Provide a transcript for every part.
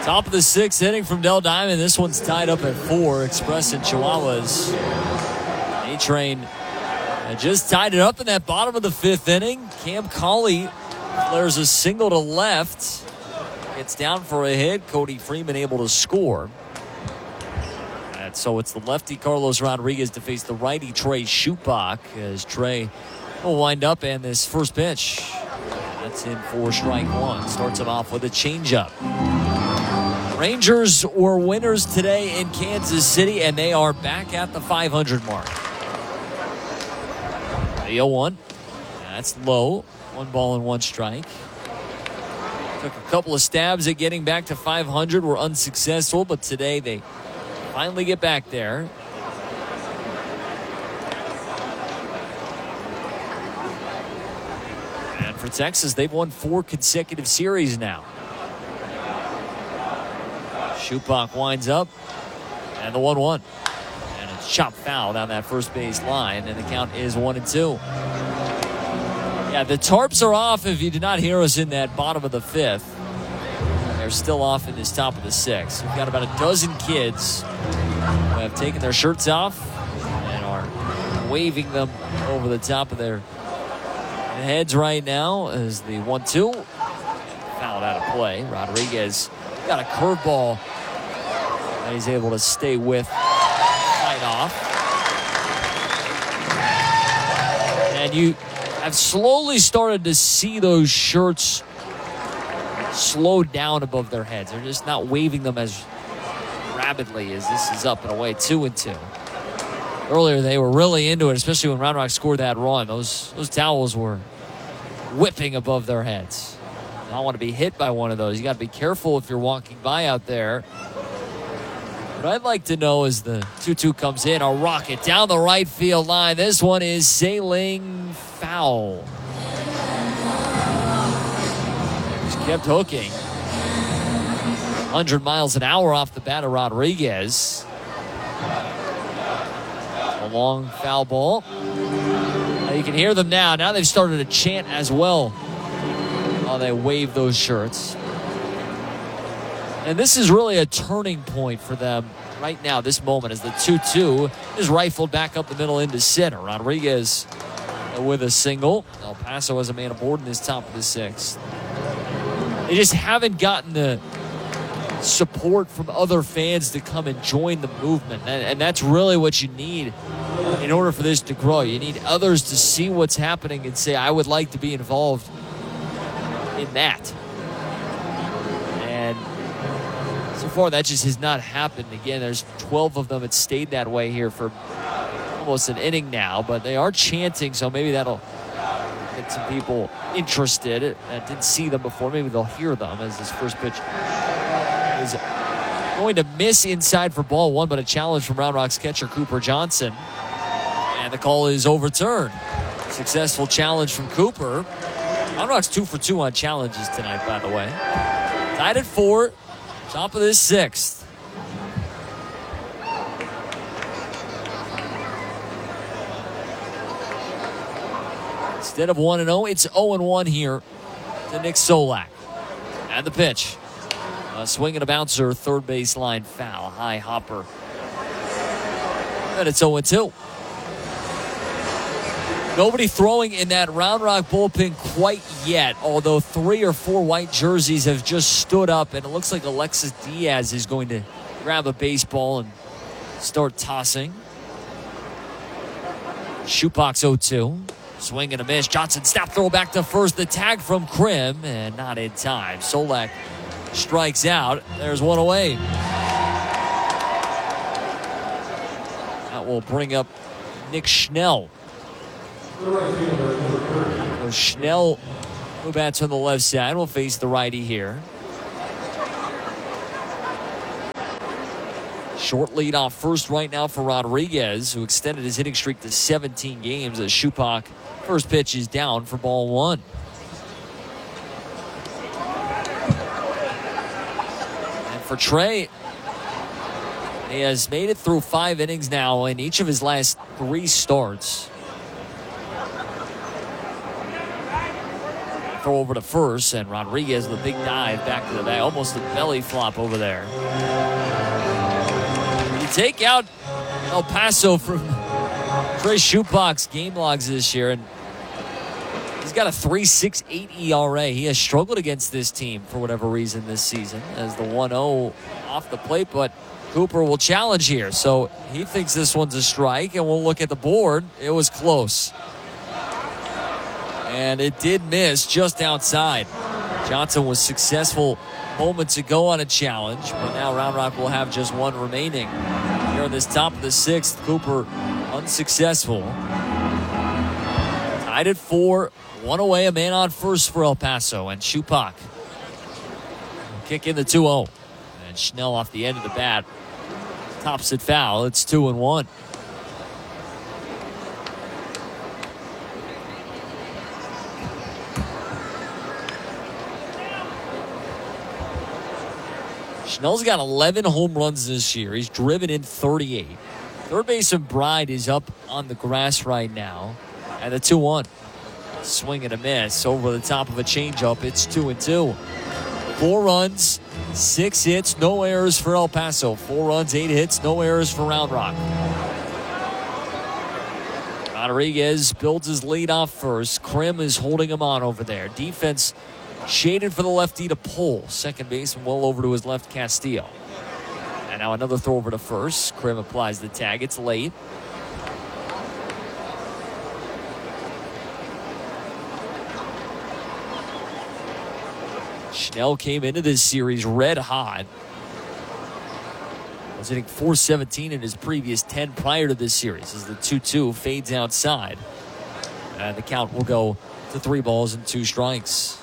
Top of the sixth inning from Dell Diamond. This one's tied up at 4. Express and Chihuahuas. A-Train just tied it up in that bottom of the 5th inning. Cam Cauley flares a single to left. Gets down for a hit. Cody Freeman able to score. And so it's the lefty Carlos Rodriguez to face the righty Trey Schupbach, as Trey will wind up in this first pitch. That's in for strike 1. Starts him off with a changeup. Rangers were winners today in Kansas City, and they are back at the 500 mark. The 0-1. That's low. 1 ball and 1 strike. Took a couple of stabs at getting back to 500. Were unsuccessful, but today they finally get back there. And for Texas, they've won 4 consecutive series now. Schupbach winds up, and the 1-1. And it's chopped foul down that first base line, and the count is 1-2. Yeah, the tarps are off if you did not hear us in that bottom of the 5th. They're still off in this top of the 6th. We've got about a dozen kids who have taken their shirts off and are waving them over the top of their heads right now as the 1-2. Fouled out of play. Rodriguez got a curveball that he's able to stay with right off. And you have slowly started to see those shirts slow down above their heads. They're just not waving them as rapidly as this is up and away. 2-2. Earlier they were really into it, especially when Round Rock scored that run. Those towels were whipping above their heads. You don't want to be hit by one of those. You got to be careful if you're walking by out there. What I'd like to know is the 2-2 comes in, a rocket down the right field line. This one is sailing foul. Just kept hooking. 100 miles an hour off the bat of Rodriguez. A long foul ball. You can hear them now. Now they've started to chant as well while they wave those shirts. And this is really a turning point for them right now, this moment, as the 2-2 is rifled back up the middle into center. Rodriguez with a single. El Paso has a man aboard in this top of the 6th. They just haven't gotten the support from other fans to come and join the movement. And that's really what you need in order for this to grow. You need others to see what's happening and say, I would like to be involved in that. And so far, that just has not happened. Again, there's 12 of them that stayed that way here for almost an inning now, but they are chanting, so maybe that'll get some people interested that didn't see them before. Maybe they'll hear them as this first pitch is going to miss inside for ball 1, but a challenge from Round Rock's catcher Cooper Johnson. And the call is overturned. Successful challenge from Cooper. Round Rock's 2 for 2 on challenges tonight, by the way. Tied at 4. Top of this 6th. Instead of 1-0, it's 0-1 here to Nick Solak. And the pitch. A swing and a bouncer, third base line foul. High hopper. And it's 0-2. Nobody throwing in that Round Rock bullpen quite yet, although 3 or 4 white jerseys have just stood up, and it looks like Alexis Diaz is going to grab a baseball and start tossing. Schupbach's 0-2. Swing and a miss. Johnson snap throw back to first. The tag from Krim, and not in time. Solak strikes out. There's one away. That will bring up Nick Schnell. So Schnell, who bats on the left side, will face the righty here. Short lead off first right now for Rodriguez, who extended his hitting streak to 17 games as Schupbach first pitch is down for ball 1. And for Trey, he has made it through 5 innings now in each of his last 3 starts. throw over to first, and Rodriguez with a big dive back to the bag. Almost a belly flop over there. You take out El Paso from Trey Schupak's game logs this year, and he's got a 3.68 ERA. He has struggled against this team for whatever reason this season as the 1-0 off the plate, but Cooper will challenge here. So he thinks this one's a strike, and we'll look at the board. It was close. And it did miss just outside. Johnson was successful moments ago on a challenge, but now Round Rock will have just one remaining. Here in this top of the sixth, Cooper unsuccessful. Tied at 4, one away, a man on first for El Paso, and Shupak kick in the 2-0. And Schnell off the end of the bat tops it foul. It's 2-1. Schnell's got 11 home runs this year. He's driven in 38. Third baseman Bride is up on the grass right now. And the 2-1. Swing and a miss over the top of a changeup. It's 2-2. 4 runs, 6 hits, no errors for El Paso. 4 runs, 8 hits, no errors for Round Rock. Rodriguez builds his lead off first. Krim is holding him on over there. Defense shaded for the lefty to pull. Second baseman well over to his left, Castillo. And now another throw over to first. Krim applies the tag. It's late. Schnell came into this series red hot. Was hitting .417 in his previous 10 prior to this series as the 2-2 fades outside. And the count will go to 3 balls and 2 strikes.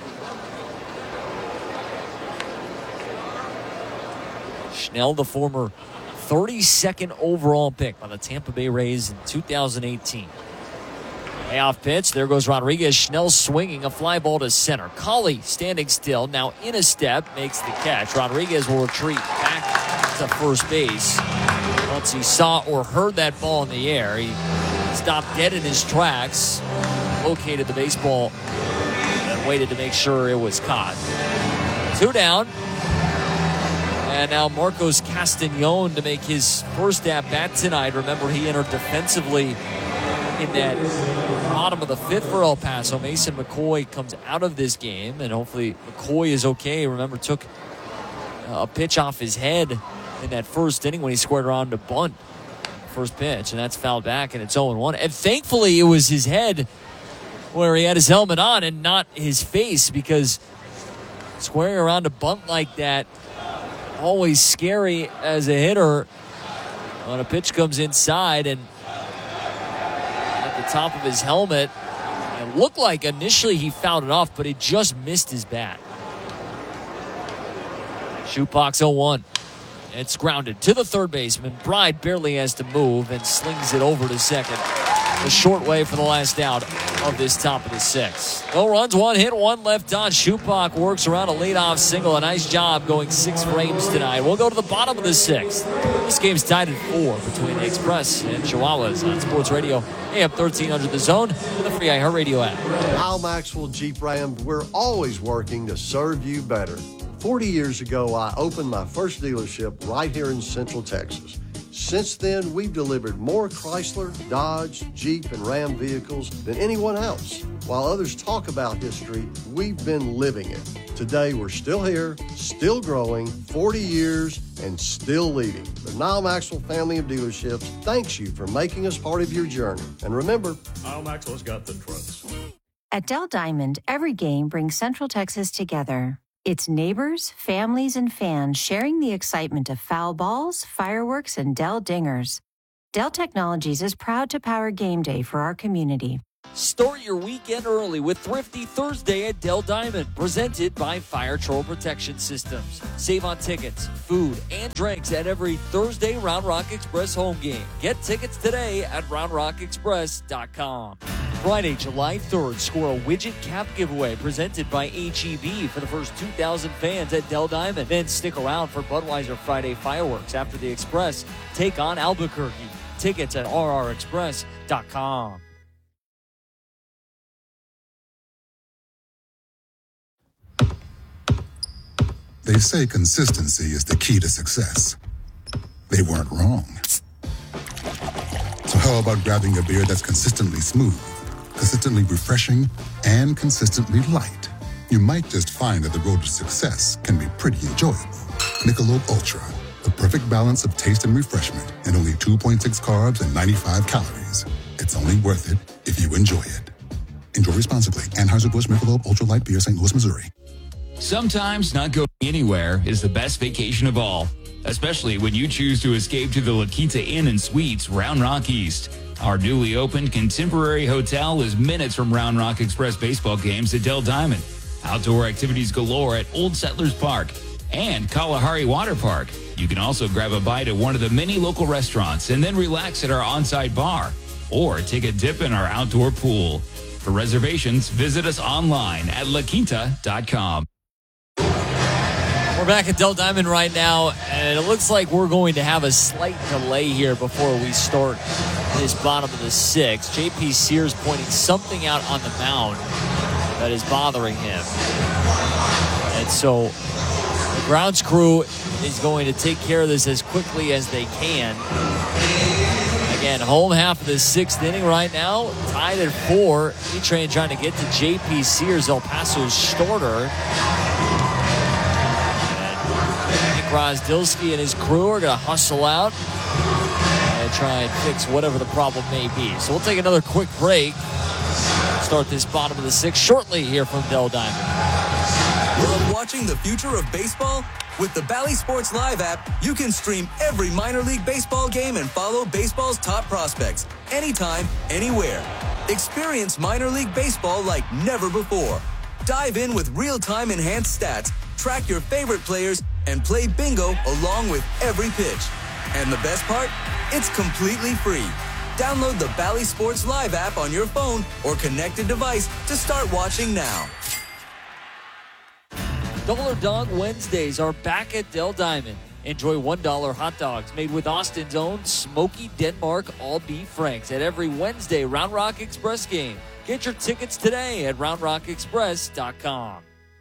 Schnell, the former 32nd overall pick by the Tampa Bay Rays in 2018. Payoff pitch. There goes Rodriguez. Schnell swinging a fly ball to center. Colley standing still. Now in a step. Makes the catch. Rodriguez will retreat back to first base. Once he saw or heard that ball in the air, he stopped dead in his tracks. Located the baseball and waited to make sure it was caught. 2 down. And now Marcos Castañon to make his first at-bat tonight. Remember, he entered defensively in that bottom of the 5th for El Paso. Mason McCoy comes out of this game, and hopefully McCoy is okay. Remember, took a pitch off his head in that first inning when he squared around to bunt. First pitch, and that's fouled back, and it's 0-1. And thankfully, it was his head where he had his helmet on and not his face, because squaring around to bunt like that, always scary as a hitter when a pitch comes inside and at the top of his helmet. It looked like initially he fouled it off, but it just missed his bat. Shootbox 0-1. It's grounded to the third baseman. Bride barely has to move and slings it over to second. A short way for the last out of this top of the 6th. No runs, 1 hit, 1 left on. Shupak works around a leadoff single. A nice job going 6 frames tonight. We'll go to the bottom of the 6th. This game's tied at 4 between the Express and Chihuahuas on Sports Radio AM 1300 The Zone and the free iHeartRadio app. Kyle Maxwell Jeep Ram, we're always working to serve you better. 40 years ago, I opened my first dealership right here in Central Texas. Since then, we've delivered more Chrysler, Dodge, Jeep, and Ram vehicles than anyone else. While others talk about history, we've been living it. Today, we're still here, still growing, 40 years, and still leading. The Nile Maxwell family of dealerships thanks you for making us part of your journey. And remember, Nile Maxwell's got the trucks. At Dell Diamond, every game brings Central Texas together. It's neighbors, families, and fans sharing the excitement of foul balls, fireworks, and Dell dingers. Dell Technologies is proud to power game day for our community. Start your weekend early with Thrifty Thursday at Dell Diamond, presented by Fire Troll Protection Systems. Save on tickets, food, and drinks at every Thursday Round Rock Express home game. Get tickets today at RoundRockExpress.com. Friday, July 3rd, score a widget cap giveaway presented by HEB for the first 2,000 fans at Dell Diamond. Then stick around for Budweiser Friday fireworks after the Express take on Albuquerque. Tickets at RRExpress.com. They say consistency is the key to success. They weren't wrong. So how about grabbing a beer that's consistently smooth, consistently refreshing, and consistently light? You might just find that the road to success can be pretty enjoyable. Michelob Ultra, the perfect balance of taste and refreshment, and only 2.6 carbs and 95 calories. It's only worth it if you enjoy it. Enjoy responsibly. Anheuser-Busch Michelob Ultra Light Beer, St. Louis, Missouri. Sometimes not going anywhere is the best vacation of all, especially when you choose to escape to the La Quinta Inn and Suites, Round Rock East. Our newly opened contemporary hotel is minutes from Round Rock Express baseball games at Dell Diamond, outdoor activities galore at Old Settlers Park, and Kalahari Water Park. You can also grab a bite at one of the many local restaurants and then relax at our on-site bar, or take a dip in our outdoor pool. For reservations, visit us online at laquinta.com. We're back at Dell Diamond right now, and it looks like we're going to have a slight delay here before we start this bottom of the sixth. J.P. Sears pointing something out on the mound that is bothering him. And so the grounds crew is going to take care of this as quickly as they can. Again, home half of the sixth inning right now, tied at 4. E-Train trying to get to J.P. Sears, El Paso's starter. Grosdilski and his crew are going to hustle out and try and fix whatever the problem may be. So we'll take another quick break. Start this bottom of the sixth shortly here from Dell Diamond. Love watching the future of baseball? With the Bally Sports Live app, you can stream every minor league baseball game and follow baseball's top prospects anytime, anywhere. Experience minor league baseball like never before. Dive in with real-time enhanced stats, track your favorite players, and play bingo along with every pitch. And the best part? It's completely free. Download the Bally Sports Live app on your phone or connected device to start watching now. Double or Dog Wednesdays are back at Dell Diamond. Enjoy $1 hot dogs made with Austin's own Smoky Denmark all-beef franks at every Wednesday Round Rock Express game. Get your tickets today at roundrockexpress.com.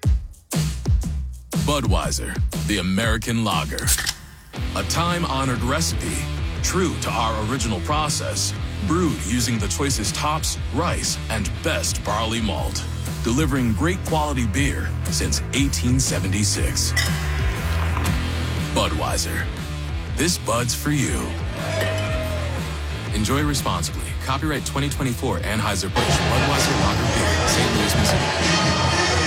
Budweiser, the American lager. A time-honored recipe, true to our original process, brewed using the choicest hops, rice, and best barley malt, delivering great quality beer since 1876. Budweiser. This Bud's for you. Enjoy responsibly. Copyright 2024 Anheuser-Busch Budweiser Lager Beer, St. Louis, Missouri.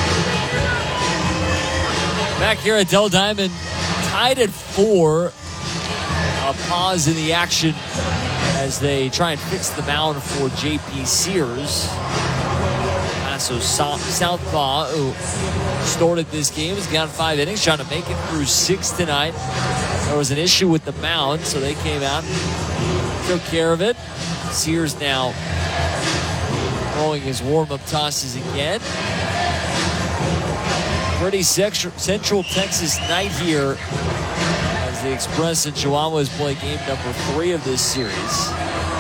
Back here at Dell Diamond, tied at 4. A pause in the action as they try and fix the mound for J.P. Sears. Paso Southpaw, who started this game, has gone 5 innings, trying to make it through 6 tonight. There was an issue with the mound, so they came out and took care of it. Sears now throwing his warm-up tosses again. Pretty Central Texas night here as the Express and Chihuahuas play game number 3 of this series.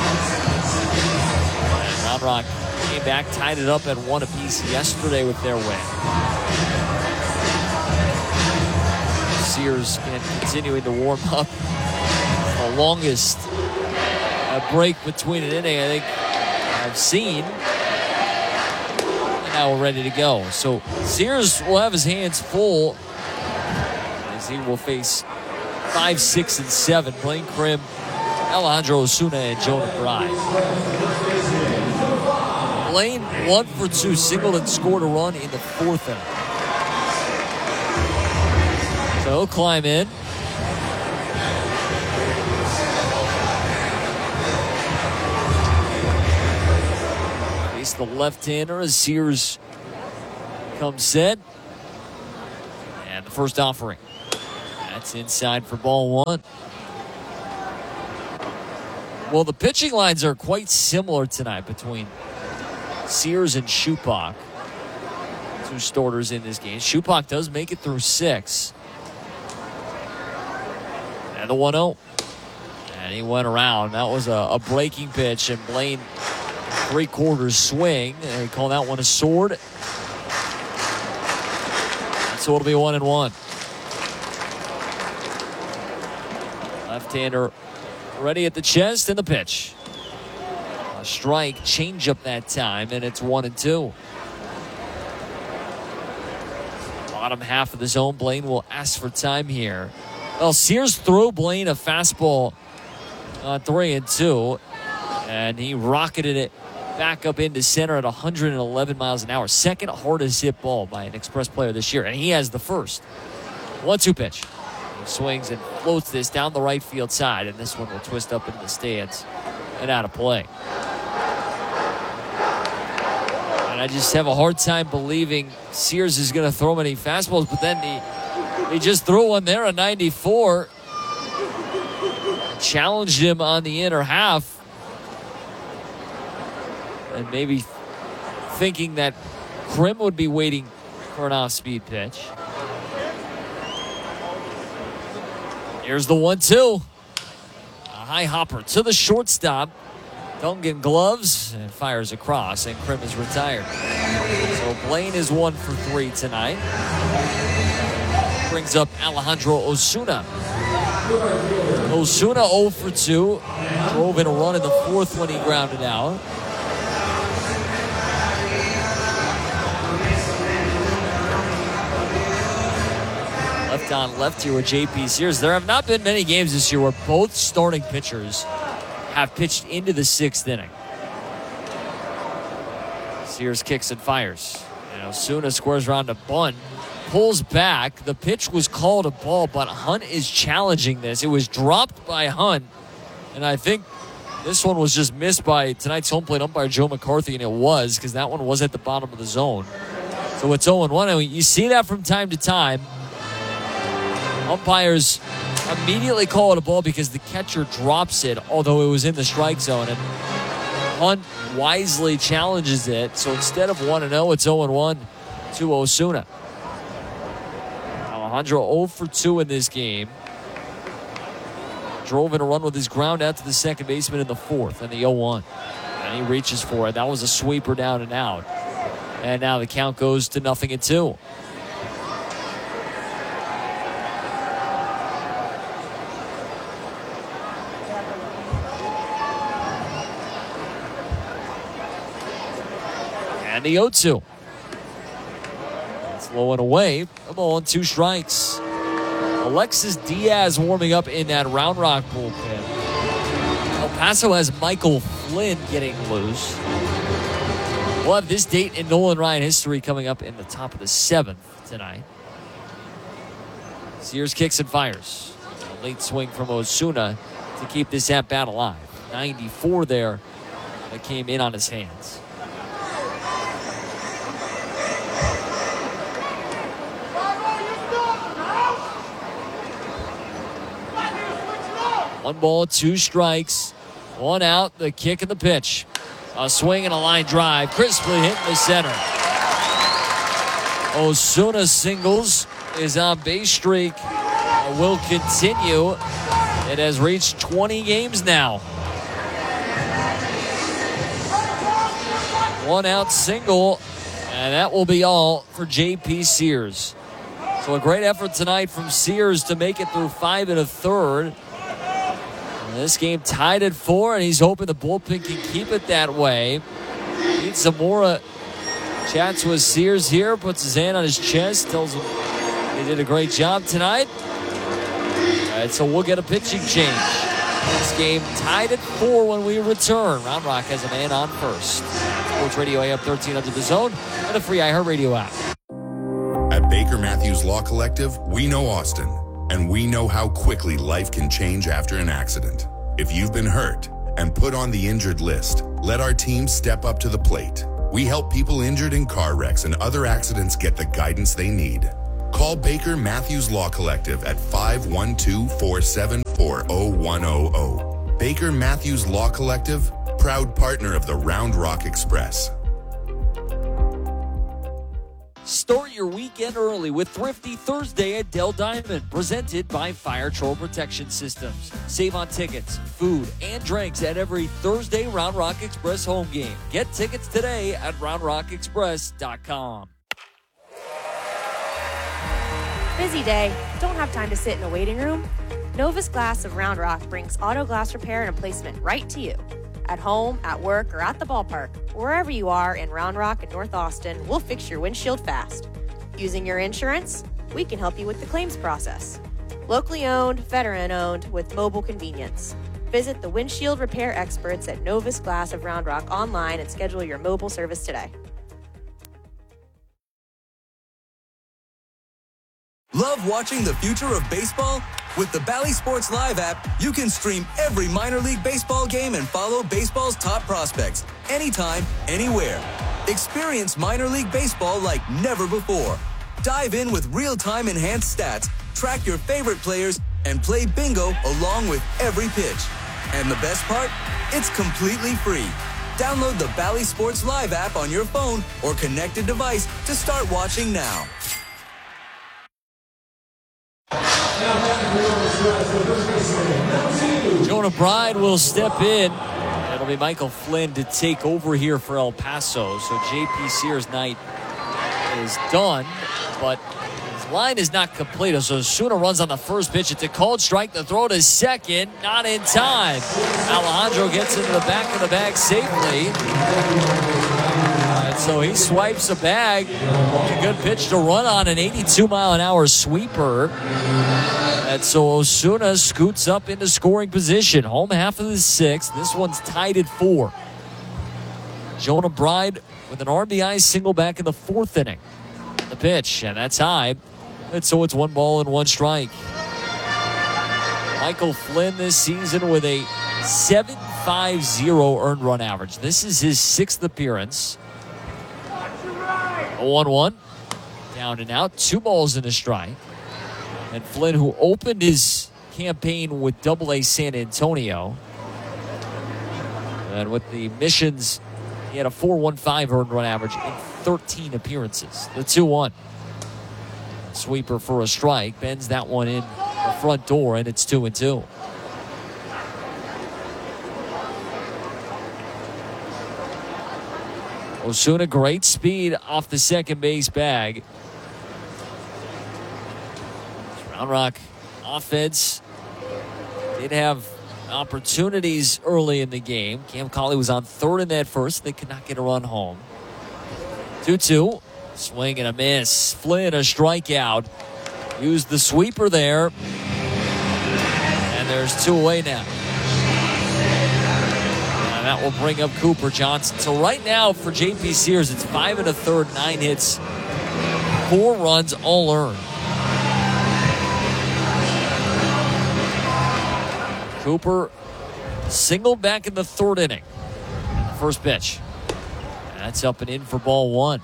And Round Rock came back, tied it up at 1 apiece yesterday with their win. Sears continuing to warm up. The longest break between an inning I think I've seen. Now we're ready to go. So Sears will have his hands full as he will face 5, 6, and 7. Blaine Krim, Alejandro Osuna, and Jonah Bride. Blaine 1 for 2, singled and scored a run in the 4th inning. So he'll climb in. The left-hander as Sears comes set. And the first offering. That's inside for ball 1. Well, the pitching lines are quite similar tonight between Sears and Shupak. 2 starters in this game. Shupak does make it through 6. And the 1-0. And he went around. That was a breaking pitch, and Blaine 3/4 swing. They call that one a sword. So it'll be 1-1. Left-hander ready at the chest, and the pitch. A strike, change-up that time, and it's 1-2. Bottom half of the zone, Blaine will ask for time here. Well, Sears threw Blaine a fastball on 3-2, and he rocketed it back up into center at 111 miles an hour. Second hardest hit ball by an Express player this year, and he has the first. 1-2 pitch. He swings and floats this down the right field side, and this one will twist up into the stands and out of play. And I just have a hard time believing Sears is going to throw many fastballs, but then he just threw one there, a 94. Challenged him on the inner half. And maybe thinking that Krim would be waiting for an off-speed pitch. Here's the 1-2. A high hopper to the shortstop. Duncan gloves and fires across, and Krim is retired. So Blaine is 1 for 3 tonight. Brings up Alejandro Osuna. Osuna 0 for 2. Drove in a run in the fourth when he grounded out. Left on left here with J.P. Sears. There have not been many games this year where both starting pitchers have pitched into the 6th inning. Sears kicks and fires. And Osuna squares around a bunt. Pulls back. The pitch was called a ball, but Hunt is challenging this. It was dropped by Hunt, and I think this one was just missed by tonight's home plate umpire Joe McCarthy, and it was because that one was at the bottom of the zone. So it's 0-1. I mean, you see that from time to time. Umpires immediately call it a ball because the catcher drops it, although it was in the strike zone, and Hunt wisely challenges it. So instead of 1-0, it's 0-1 to Osuna. Alejandro 0 for 2 in this game. Drove in a run with his ground out to the second baseman in the 4th and the 0-1. And he reaches for it. That was a sweeper down and out. And now the count goes to 0-2. And the 0-2. It's low and away. A ball and 2 strikes. Alexis Diaz warming up in that Round Rock bullpen. El Paso has Michael Flynn getting loose. We'll have this date in Nolan Ryan history coming up in the top of the 7th tonight. Sears kicks and fires. A late swing from Osuna to keep this at-bat alive. 94 there that came in on his hands. One ball, 2 strikes, 1 out, the kick and the pitch. A swing and a line drive, crisply hit in the center. Osuna singles, his on-base streak will continue. It has reached 20 games now. 1 out single, and that will be all for J.P. Sears. So a great effort tonight from Sears to make it through 5 1/3. This game tied at 4, and he's hoping the bullpen can keep it that way. Pete Zamora chats with Sears here, puts his hand on his chest, tells him he did a great job tonight. All right, so we'll get a pitching change. This game tied at 4 when we return. Round Rock has a man on first. Sports Radio AM 1300 The Zone and the free iHeartRadio app. At Baker Matthews Law Collective, we know Austin. And we know how quickly life can change after an accident. If you've been hurt and put on the injured list, let our team step up to the plate. We help people injured in car wrecks and other accidents get the guidance they need. Call Baker Matthews Law Collective at 512-474-0100. Baker Matthews Law Collective, proud partner of the Round Rock Express. Start your weekend early with Thrifty Thursday at Dell Diamond, presented by Fire Troll Protection Systems. Save on tickets, food, and drinks at every Thursday Round Rock Express home game. Get tickets today at roundrockexpress.com. Busy day, don't have time to sit in a waiting room? Novus Glass of Round Rock brings auto glass repair and replacement right to you. At home, at work, or at the ballpark, wherever you are in Round Rock and North Austin, we'll fix your windshield fast. Using your insurance? We can help you with the claims process. Locally owned, veteran-owned, with mobile convenience. Visit the windshield repair experts at Novus Glass of Round Rock online and schedule your mobile service today. Love watching the future of baseball? With the Bally Sports Live app, you can stream every minor league baseball game and follow baseball's top prospects anytime, anywhere. Experience minor league baseball like never before. Dive in with real-time enhanced stats, track your favorite players, and play bingo along with every pitch. And the best part? It's completely free. Download the Bally Sports Live app on your phone or connected device to start watching now. Jonah Bride will step in. It'll be Michael Flynn to take over here for El Paso. So J.P. Sears' night is done, but his line is not complete. So Osuna runs on the first pitch. It's a called strike. The throw to second, not in time. Alejandro gets into the back of the bag safely. And so he swipes a bag. A good pitch to run on, an 82-mile-an-hour sweeper. And so Osuna scoots up into scoring position. Home half of the sixth. This one's tied at 4. Jonah Bride with an RBI single back in the 4th inning. The pitch, and that's high. And so it's 1 ball and 1 strike. Michael Flynn this season with a 7.50 earned run average. This is his 6th appearance. 1-1. Down and out. 2 balls and a strike. And Flynn, who opened his campaign with Double-A San Antonio. And with the Missions, he had a 4.15 earned run average in 13 appearances. The 2-1. Sweeper for a strike. Bends that one in the front door, and it's 2-2. Osuna, great speed off the second base bag. Round Rock offense did have opportunities early in the game. Cam Cauley was on third in that first. They could not get a run home. 2-2. Swing and a miss. Flynn, a strikeout. Used the sweeper there. And there's 2 away now. And that will bring up Cooper Johnson. So right now for J.P. Sears, it's 5 1/3, 9 hits, 4 runs, all earned. Cooper singled back in the 3rd inning. First pitch. That's up and in for ball 1.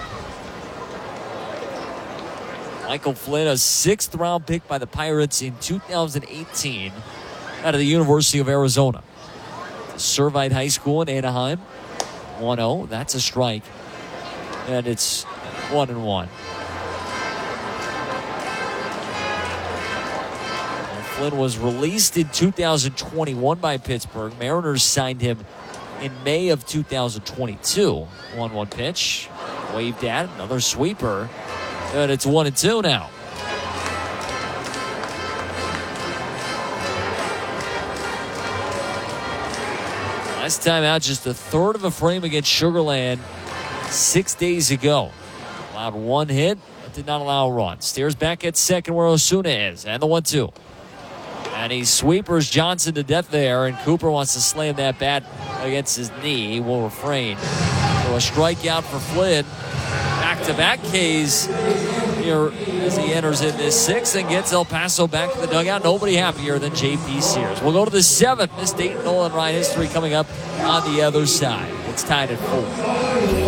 Michael Flynn, a 6th round pick by the Pirates in 2018 out of the University of Arizona. Servite High School in Anaheim. 1-0. That's a strike. And it's 1-1. Flynn was released in 2021 by Pittsburgh. Mariners signed him in May of 2022. 1-1 pitch. Waved at. Another sweeper. And it's 1-2 now. Last time out, just a third of a frame against Sugar Land 6 days ago. Allowed 1 hit, but did not allow a run. Steers back at second where Osuna is. And the 1-2. And he sweepers Johnson to death there, and Cooper wants to slam that bat against his knee. He will refrain. So a strikeout for Flynn. Back-to-back Ks here as he enters in this 6th and gets El Paso back to the dugout. Nobody happier than J.P. Sears. We'll go to the 7th. This Dayton Nolan Ryan history coming up on the other side. It's tied at 4.